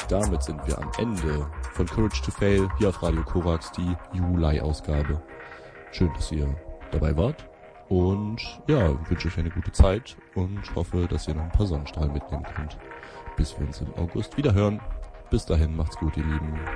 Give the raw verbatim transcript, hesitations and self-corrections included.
damit sind wir am Ende von Courage to Fail hier auf Radio Korax, die Juli-Ausgabe. Schön, dass ihr dabei wart und ja, wünsche euch eine gute Zeit und hoffe, dass ihr noch ein paar Sonnenstrahlen mitnehmen könnt, bis wir uns im August wieder hören. Bis dahin, macht's gut, ihr Lieben.